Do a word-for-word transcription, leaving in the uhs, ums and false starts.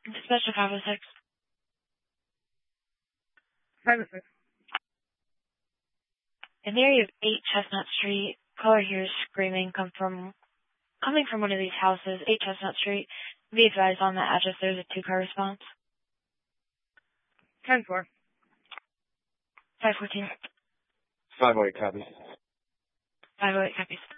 Dispatch to five oh six. five oh six. In the area of eight Chestnut Street, caller hears screaming come from, coming from one of these houses, eight Chestnut Street. Be advised on that address there's a two-car response. ten four. five fourteen. five oh eight copies. five oh eight copies.